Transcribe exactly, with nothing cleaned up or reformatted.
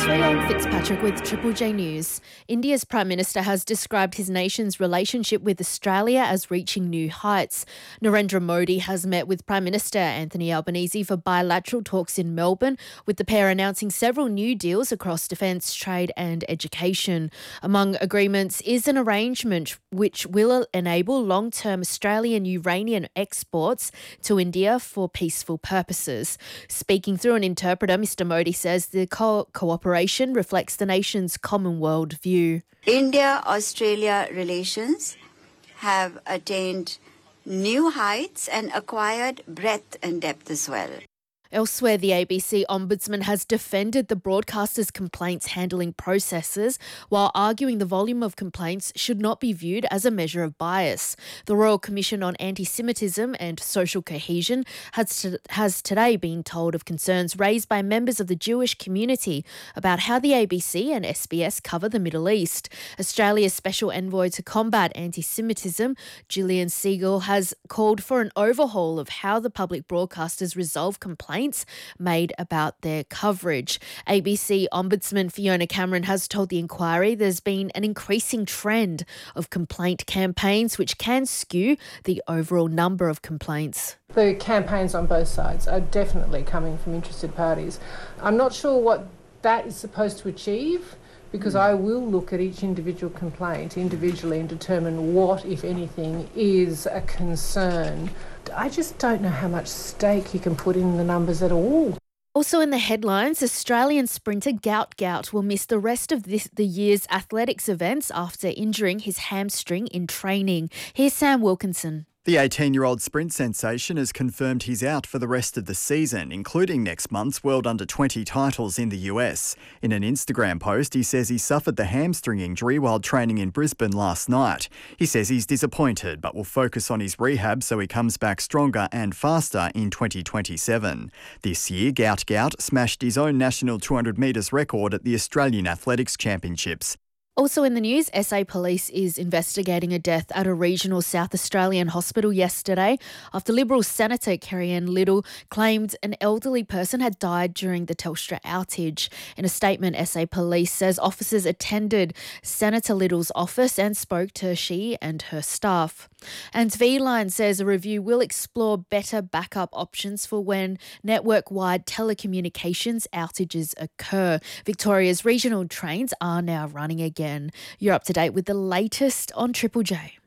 Shreyong Fitzpatrick with Triple J News. India's Prime Minister has described his nation's relationship with Australia as reaching new heights. Narendra Modi has met with Prime Minister Anthony Albanese for bilateral talks in Melbourne, with the pair announcing several new deals across defence, trade and education. Among agreements is an arrangement which will enable long-term Australian uranium exports to India for peaceful purposes. Speaking through an interpreter, Mister Modi says the co- cooperation reflects the nation's common world view. India-Australia relations have attained new heights and acquired breadth and depth as well. Elsewhere, the A B C Ombudsman has defended the broadcaster's complaints handling processes while arguing the volume of complaints should not be viewed as a measure of bias. The Royal Commission on Anti-Semitism and Social Cohesion has, to, has today been told of concerns raised by members of the Jewish community about how the A B C and S B S cover the Middle East. Australia's Special Envoy to Combat Anti-Semitism, Gillian Siegel, has called for an overhaul of how the public broadcasters resolve complaints made about their coverage. A B C Ombudsman Fiona Cameron has told the inquiry there's been an increasing trend of complaint campaigns which can skew the overall number of complaints. The campaigns on both sides are definitely coming from interested parties. I'm not sure what that is supposed to achieve, because I will look at each individual complaint individually and determine what, if anything, is a concern. I just don't know how much stake you can put in the numbers at all. Also in the headlines, Australian sprinter Gout Gout will miss the rest of this, the year's athletics events after injuring his hamstring in training. Here's Sam Wilkinson. The eighteen-year-old sprint sensation has confirmed he's out for the rest of the season, including next month's World Under twenty titles in the U S. In an Instagram post, he says he suffered the hamstring injury while training in Brisbane last night. He says he's disappointed but will focus on his rehab so he comes back stronger and faster in twenty twenty-seven. This year, Gout Gout smashed his own national two hundred metres record at the Australian Athletics Championships. Also in the news, S A Police is investigating a death at a regional South Australian hospital yesterday after Liberal Senator Kerry-Ann Little claimed an elderly person had died during the Telstra outage. In a statement, S A Police says officers attended Senator Little's office and spoke to she and her staff. And V-Line says a review will explore better backup options for when network-wide telecommunications outages occur. Victoria's regional trains are now running again. You're up to date with the latest on Triple J.